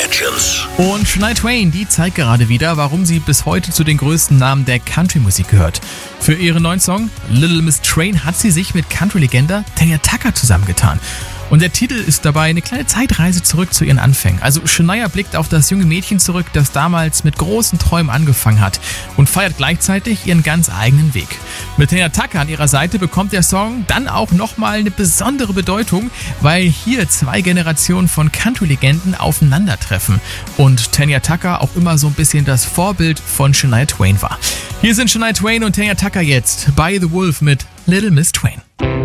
Legends. Und Shania Twain, die zeigt gerade wieder, warum sie bis heute zu den größten Namen der Country-Musik gehört. Für ihren neuen Song Little Miss Train hat sie sich mit Country-Legende Tanya Tucker zusammengetan. Und der Titel ist dabei eine kleine Zeitreise zurück zu ihren Anfängen. Also Shania blickt auf das junge Mädchen zurück, das damals mit großen Träumen angefangen hat und feiert gleichzeitig ihren ganz eigenen Weg. Mit Tanya Tucker an ihrer Seite bekommt der Song dann auch nochmal eine besondere Bedeutung, weil hier zwei Generationen von Country-Legenden aufeinandertreffen und Tanya Tucker auch immer so ein bisschen das Vorbild von Shania Twain war. Hier sind Shania Twain und Tanya Tucker jetzt bei The Wolf mit Little Miss Twain.